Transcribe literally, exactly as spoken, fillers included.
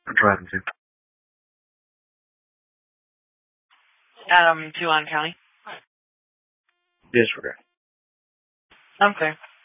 I'm driving to. Adam, Tuan County. Disregard. I'm clear.